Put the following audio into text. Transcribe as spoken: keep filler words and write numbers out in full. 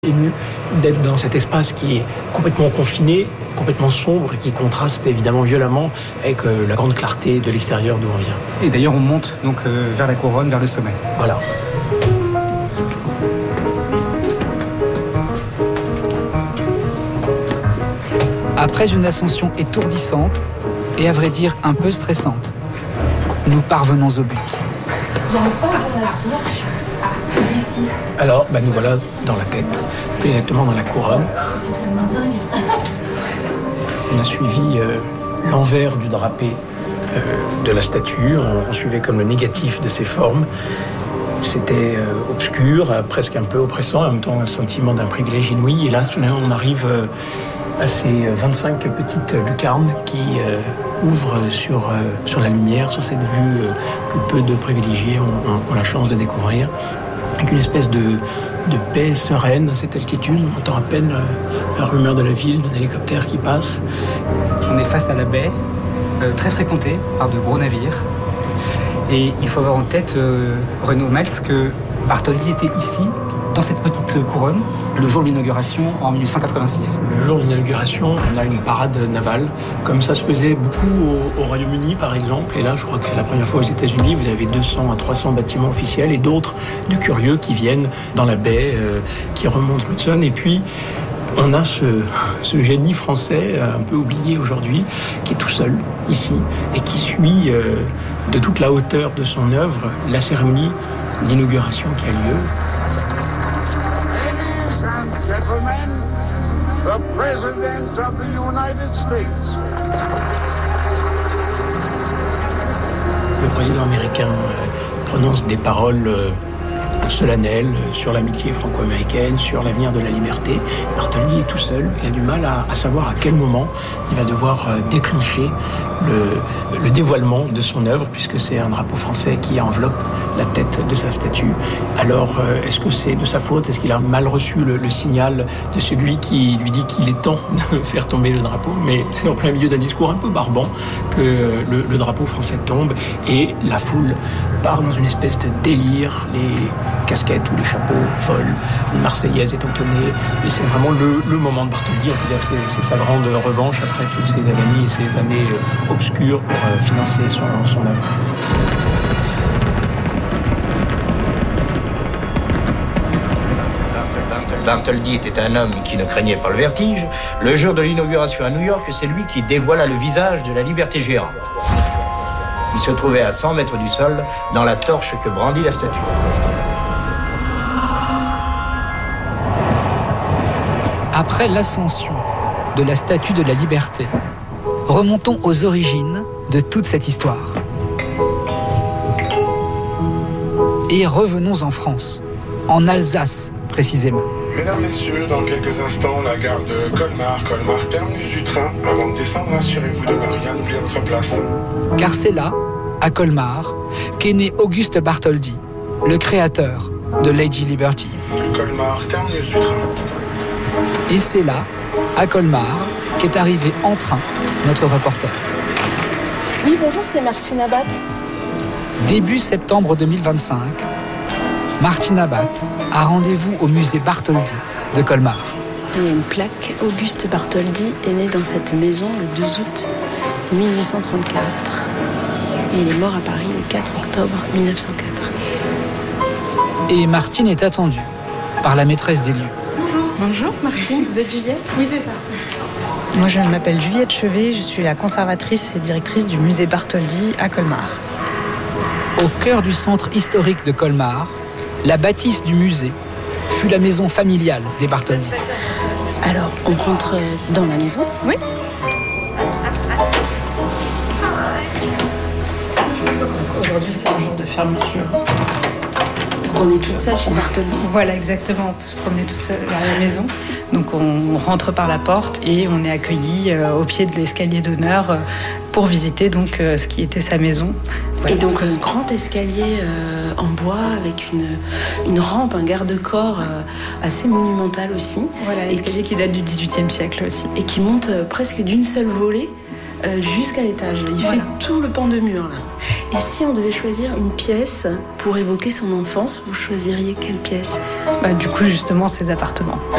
ému d'être dans cet espace qui est complètement confiné, complètement sombre et qui contraste évidemment violemment avec euh, la grande clarté de l'extérieur d'où on vient. Et d'ailleurs, on monte donc euh, vers la couronne, vers le sommet. Voilà. Après une ascension étourdissante et à vrai dire un peu stressante, nous parvenons au but. Alors, bah, nous voilà dans la tête, plus exactement dans la couronne. On a suivi euh, l'envers du drapé euh, de la statue, on, on suivait comme le négatif de ses formes. C'était euh, obscur, euh, presque un peu oppressant, en même temps un sentiment d'un privilège inouï. Et là, on arrive euh, à ces vingt-cinq petites lucarnes qui euh, ouvrent sur, euh, sur la lumière, sur cette vue euh, que peu de privilégiés ont, ont, ont la chance de découvrir. Avec une espèce de, de paix sereine à cette altitude. On entend à peine euh, la rumeur de la ville, d'un hélicoptère qui passe. On est face à la baie, euh, très fréquentée par de gros navires. Et il faut avoir en tête, euh, Renaud Mels, que Bartholdi était ici, dans cette petite couronne, le jour de l'inauguration en mille huit cent quatre-vingt-six. Le jour de l'inauguration, on a une parade navale, comme ça se faisait beaucoup au, au Royaume-Uni par exemple, et là je crois que c'est la première fois aux États-Unis, vous avez deux cents à trois cents bâtiments officiels et d'autres de curieux qui viennent dans la baie, euh, qui remontent l'Hudson, et puis on a ce, ce génie français un peu oublié aujourd'hui, qui est tout seul ici, et qui suit euh, de toute la hauteur de son œuvre la cérémonie d'inauguration qui a lieu. The President of the United States. Le président américain euh, prononce des paroles euh, solennelles sur l'amitié franco-américaine, sur l'avenir de la liberté. Bartholdi est tout seul, il a du mal à, à savoir à quel moment il va devoir euh, déclencher le, le dévoilement de son œuvre, puisque c'est un drapeau français qui enveloppe la tête de sa statue. Alors, euh, est-ce que c'est de sa faute? Est-ce qu'il a mal reçu le, le signal de celui qui lui dit qu'il est temps de faire tomber le drapeau? Mais c'est en plein milieu d'un discours un peu barbant que le, le drapeau français tombe et la foule part dans une espèce de délire. Les casquettes ou les chapeaux volent, une Marseillaise est entonnée, et c'est vraiment le, le moment de Bartholdi. On peut dire que c'est, c'est sa grande revanche après toutes ces avanies et ces années euh, obscures pour euh, financer son, son œuvre. Bartholdi était un homme qui ne craignait pas le vertige. Le jour de l'inauguration à New York, c'est lui qui dévoila le visage de la liberté géante. Il se trouvait à cent mètres du sol, dans la torche que brandit la statue. Après l'ascension de la Statue de la Liberté, remontons aux origines de toute cette histoire. Et revenons en France, en Alsace précisément. Mesdames, Messieurs, dans quelques instants, la gare de Colmar, Colmar, terminus du train. Avant de descendre, assurez-vous de ne rien oublier à votre place. Car c'est là, à Colmar, qu'est né Auguste Bartholdi, le créateur de Lady Liberty. Colmar, terminus du train. Et c'est là, à Colmar, qu'est arrivé en train notre reporter. Oui, bonjour, c'est Martine Abat. Début septembre deux mille vingt-cinq, Martine Abat a rendez-vous au musée Bartholdi de Colmar. Il y a une plaque. Auguste Bartholdi est né dans cette maison le deux août mille huit cent trente-quatre. Et il est mort à Paris le quatre octobre mille neuf cent quatre. Et Martine est attendue par la maîtresse des lieux. Bonjour. Bonjour, Martine. Vous êtes Juliette? Oui, c'est ça. Moi, je m'appelle Juliette Chevet. Je suis la conservatrice et directrice du musée Bartholdi à Colmar. Au cœur du centre historique de Colmar, la bâtisse du musée fut la maison familiale des Bartholdi. Alors, on rentre dans la maison? Oui. Aujourd'hui, c'est un jour de fermeture. Donc, on est toute seule chez Bartholdi. Voilà, exactement. On peut se promener toute seule à la maison. Donc, on rentre par la porte et on est accueilli euh, au pied de l'escalier d'honneur euh, pour visiter donc euh, ce qui était sa maison. Voilà. Et donc, un grand escalier euh, en bois avec une, une rampe, un garde-corps euh, assez monumental aussi. Voilà, l'escalier qui date du dix-huitième siècle aussi. Et qui monte euh, presque d'une seule volée euh, jusqu'à l'étage. Il voilà. fait tout le pan de mur, là. Et si on devait choisir une pièce pour évoquer son enfance, vous choisiriez quelle pièce? Bah, du coup, justement, ces appartements.